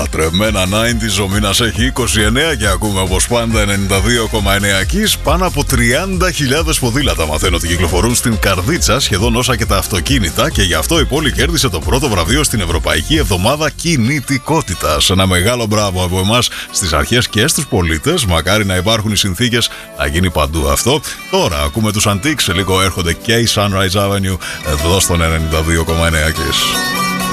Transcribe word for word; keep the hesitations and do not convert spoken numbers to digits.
λατρεμένα ενενήντα, ο μήνας έχει είκοσι εννέα και ακούμε όπως πάντα ενενήντα δύο κόμμα εννέα Kiss. Πάνω από τριάντα χιλιάδες ποδήλατα μαθαίνω ότι κυκλοφορούν στην καρδίτσα, σχεδόν όσα και τα αυτοκίνητα, και γι' αυτό η πόλη κέρδισε το πρώτο βραβείο στην Ευρωπαϊκή Εβδομάδα Κινητικότητας. Ένα μεγάλο μπράβο από εμάς στις αρχές και στους πολίτες. Μακάρι να υπάρχουν οι συνθήκες να γίνει παντού αυτό. Τώρα ακούμε τους Antiques, σε λίγο έρχονται και η Sunrise Avenue εδώ στον ενενήντα δύο κόμμα εννέα Kiss.